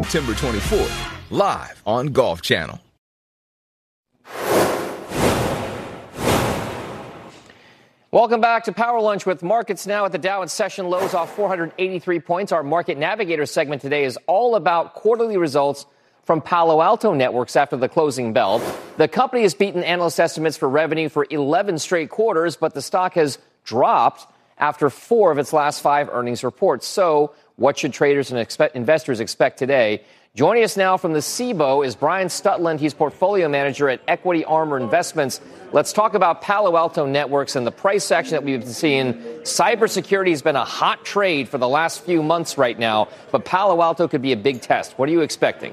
September 24th, live on Golf Channel. Welcome back to Power Lunch with markets now at the Dow at session lows off 483 points. Our Market Navigator segment today is all about quarterly results from Palo Alto Networks after the closing bell. The company has beaten analyst estimates for revenue for 11 straight quarters, but the stock has dropped after 4 of its last 5 earnings reports. So what should traders and investors expect today? Joining us now from the CBOE is Brian Stutland. He's portfolio manager at Equity Armor Investments. Let's talk about Palo Alto Networks and the price action that we've been seeing. Cybersecurity has been a hot trade for the last few months right now, but Palo Alto could be a big test. What are you expecting?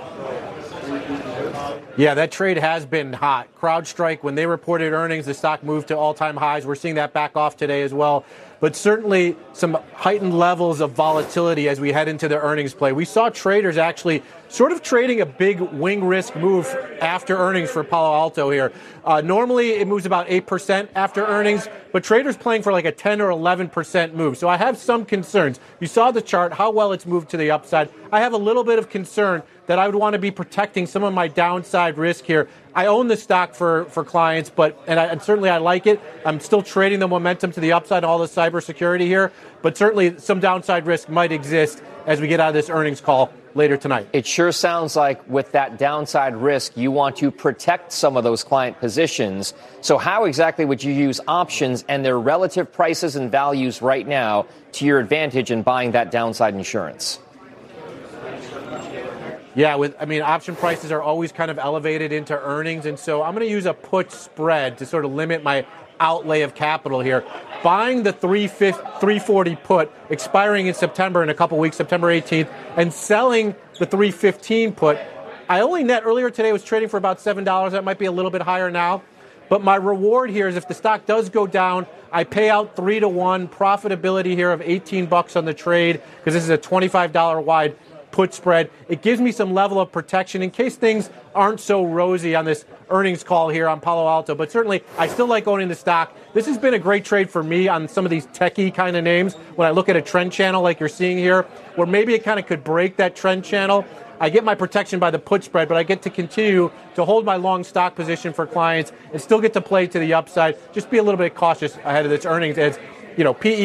Yeah, that trade has been hot. CrowdStrike, when they reported earnings, the stock moved to all-time highs. We're seeing that back off today as well. But certainly some heightened levels of volatility as we head into the earnings play. We saw traders actually sort of trading a big wing risk move after earnings for Palo Alto here. Normally it moves about 8% after earnings, but traders playing for like a 10 or 11% move. So I have some concerns. You saw the chart, how well it's moved to the upside. I have a little bit of concern that I would want to be protecting some of my downside risk here. I own the stock for clients, and certainly I like it. I'm still trading the momentum to the upside, all the cybersecurity here, but certainly some downside risk might exist as we get out of this earnings call later tonight. It sure sounds like with that downside risk, you want to protect some of those client positions. So how exactly would you use options and their relative prices and values right now to your advantage in buying that downside insurance? Yeah, option prices are always kind of elevated into earnings, and so I'm going to use a put spread to sort of limit my outlay of capital here. Buying the 340 put expiring in September in a couple weeks, September 18th, and selling the 315 put. I only net earlier today was trading for about $7. That might be a little bit higher now. But my reward here is if the stock does go down, I pay out 3-to-1, profitability here of $18 on the trade because this is a $25 wide put spread. It gives me some level of protection in case things aren't so rosy on this earnings call here on Palo Alto. But certainly, I still like owning the stock. This has been a great trade for me on some of these techie kind of names. When I look at a trend channel like you're seeing here, where maybe it kind of could break that trend channel, I get my protection by the put spread, but I get to continue to hold my long stock position for clients and still get to play to the upside. Just be a little bit cautious ahead of this earnings as, PE